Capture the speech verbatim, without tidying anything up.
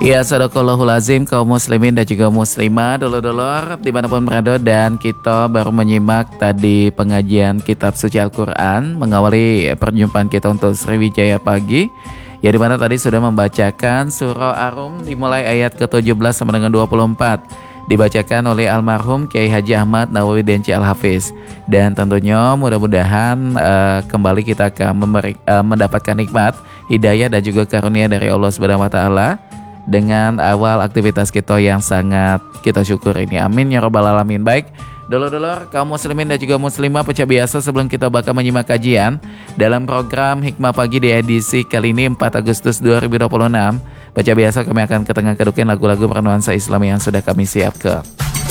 Ya, sadaqallahul azim, kaum muslimin dan juga muslimah, dulur-dulur dimanapun berada, dan kita baru menyimak tadi pengajian kitab suci Al-Quran mengawali perjumpaan kita untuk Sriwijaya Pagi, ya, dimana tadi sudah membacakan surah Ar-Rum dimulai ayat ke tujuh belas sampai dengan dua puluh empat, dibacakan oleh almarhum Kiai Haji Ahmad Nawawi Denci Al-Hafiz. Dan tentunya mudah-mudahan uh, kembali kita akan memberi, uh, mendapatkan nikmat, hidayah dan juga karunia dari Allah Subhanahu wa taala dengan awal aktivitas kita yang sangat kita syukur ini. Amin ya rabbal alamin. Baik, dulur-dulur kaum muslimin dan juga muslimah, pecah biasa, sebelum kita bakal menyimak kajian dalam program Hikmah Pagi di edisi kali ini empat Agustus dua ribu dua puluh enam, pecah biasa kami akan ketengah kedukin lagu-lagu bernuansa Islam yang sudah kami siapkan.